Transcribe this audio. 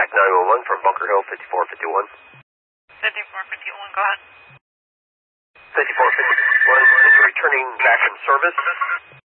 Contact 911 from Bunker Hill 5451. 5451, go ahead. 5451, is returning back from service.